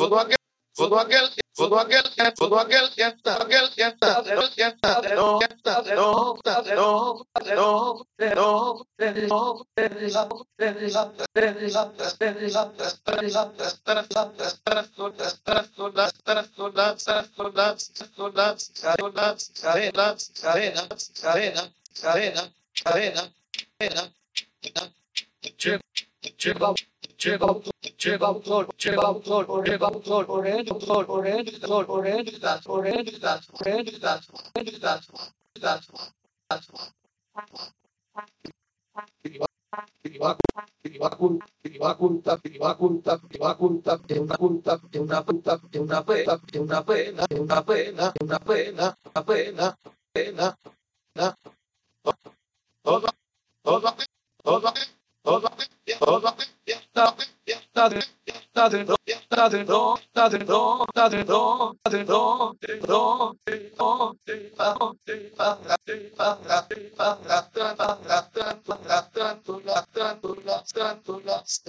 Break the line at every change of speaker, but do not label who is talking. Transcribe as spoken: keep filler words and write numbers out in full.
todo aquel, todo aquel, todo aquel, todo aquel que está, aquel que está, de que está, de no, que está, de no, está, de no, de no, de no, de no, de la, de la, de la, de la, de la, cadenas, cadenas, cadenas, cadenas, cadenas, cadenas, Chegou, chegou, chegou, chegou, chegou, chegou, correndo, correndo, correndo, tá correndo, tá correndo, tá correndo, tá una pena, una pena, una pena, una pena, pena, pena, todo, todo, todo, todo, todo, está, está de, está de, no, está de, no, está de, no, está de, no, está de, no, de, no, de, no, de, no, de, no, de, no, de, no,